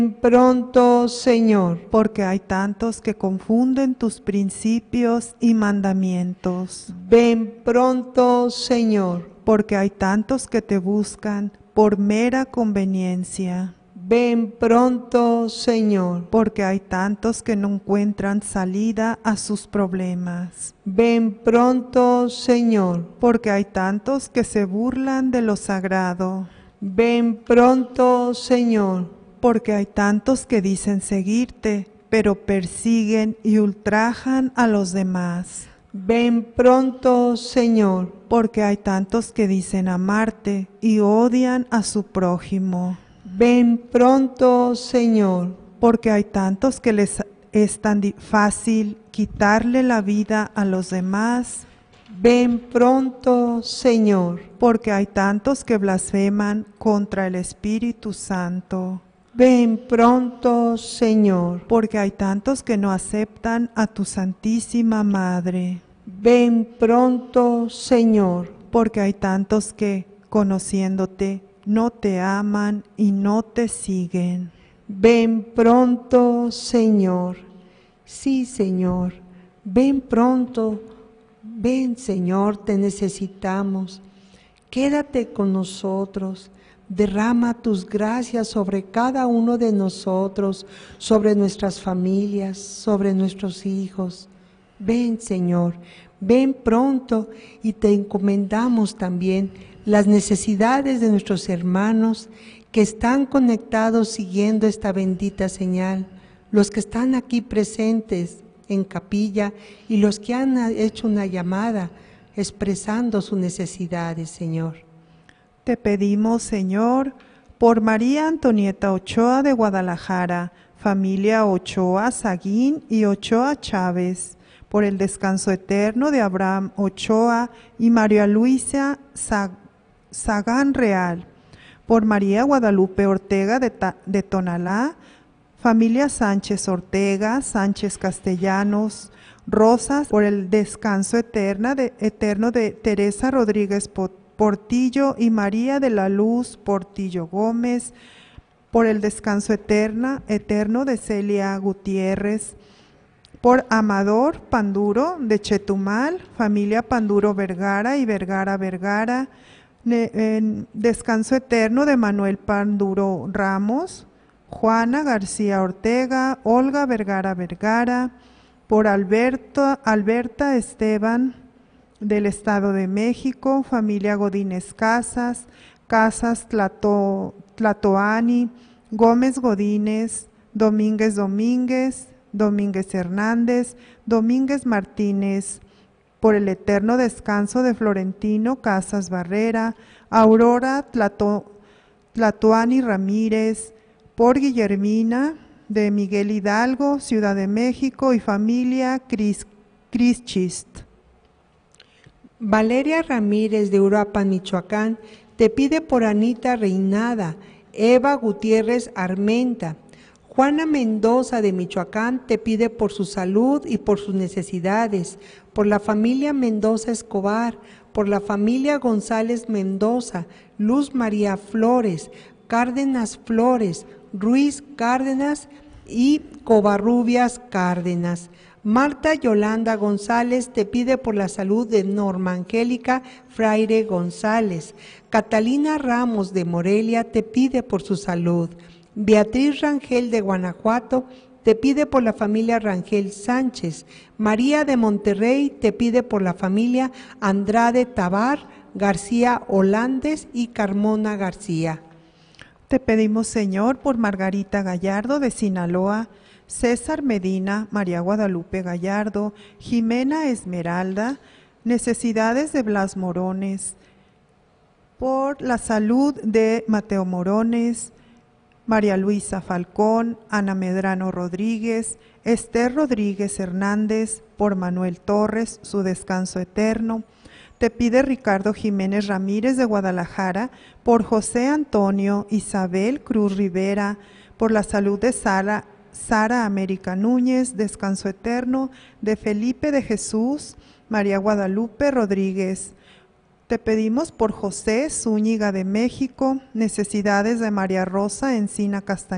pronto, Señor, porque hay tantos que confunden tus principios y mandamientos, ven pronto, Señor, porque hay tantos que te buscan por mera conveniencia, ven pronto, Señor, porque hay tantos que no encuentran salida a sus problemas, ven pronto, Señor, porque hay tantos que se burlan de lo sagrado, ven pronto, Señor, porque hay tantos que dicen seguirte, pero persiguen y ultrajan a los demás, ven pronto, Señor, porque hay tantos que dicen amarte y odian a su prójimo, ven pronto, Señor, porque hay tantos que les es tan fácil quitarle la vida a los demás, ven pronto, Señor, porque hay tantos que blasfeman contra el Espíritu Santo, ven pronto, Señor, porque hay tantos que no aceptan a tu Santísima Madre, ven pronto, Señor, porque hay tantos que, conociéndote, no te aman y no te siguen. ven pronto, Señor. Sí, Señor, ven pronto, ven, Señor, te necesitamos. Quédate con nosotros. Derrama tus gracias sobre cada uno de nosotros, sobre nuestras familias, sobre nuestros hijos. Ven, Señor, ven pronto y te encomendamos también las necesidades de nuestros hermanos que están conectados siguiendo esta bendita señal, los que están aquí presentes en capilla y los que han hecho una llamada expresando sus necesidades, Señor. Te pedimos, Señor, por María Antonieta Ochoa de Guadalajara, familia Ochoa Saguín y Ochoa Chávez, por el descanso eterno de Abraham Ochoa y María Luisa Sagán Real, por María Guadalupe Ortega de Tonalá, familia Sánchez Ortega, Sánchez Castellanos, Rosas, por el descanso eterno de Teresa Rodríguez Portillo y María de la Luz Portillo Gómez, por el descanso eterno de Celia Gutiérrez, por Amador Panduro de Chetumal, familia Panduro Vergara y Vergara, en descanso eterno de Manuel Panduro Ramos, Juana García Ortega, Olga Vergara, por Alberta Esteban, del Estado de México, familia Godínez Casas Tlatoani, Gómez Godínez, Domínguez Hernández, Domínguez Martínez, por el eterno descanso de Florentino Casas Barrera, Aurora Tlatoani Ramírez, por Guillermina de Miguel Hidalgo, Ciudad de México y familia Crischist. Valeria Ramírez de Uruapan, Michoacán, te pide por Anita Reinada, Eva Gutiérrez Armenta. Juana Mendoza de Michoacán te pide por su salud y por sus necesidades, por la familia Mendoza Escobar, por la familia González Mendoza, Luz María Flores, Cárdenas Flores, Ruiz Cárdenas y Covarrubias Cárdenas. Marta Yolanda González te pide por la salud de Norma Angélica Fraire González. Catalina Ramos de Morelia te pide por su salud. Beatriz Rangel de Guanajuato te pide por la familia Rangel Sánchez. María de Monterrey te pide por la familia Andrade Tabar, García Holandes y Carmona García. Te pedimos, Señor, por Margarita Gallardo de Sinaloa, César Medina, María Guadalupe Gallardo, Jimena Esmeralda, necesidades de Blas Morones, por la salud de Mateo Morones, María Luisa Falcón, Ana Medrano Rodríguez, Esther Rodríguez Hernández, por Manuel Torres, su descanso eterno. Te pide Ricardo Jiménez Ramírez de Guadalajara, por José Antonio Isabel Cruz Rivera, por la salud de Sara América Núñez, descanso eterno de Felipe de Jesús, María Guadalupe Rodríguez. Te pedimos por José Zúñiga de México, necesidades de María Rosa Encina Castañeda,